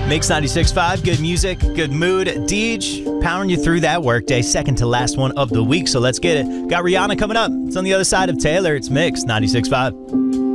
Mix 96.5, good music, good mood. Deej, powering you through that workday, second to last one of the week, so let's get it. Got Rihanna coming up. It's on the other side of Taylor. It's Mix 96.5.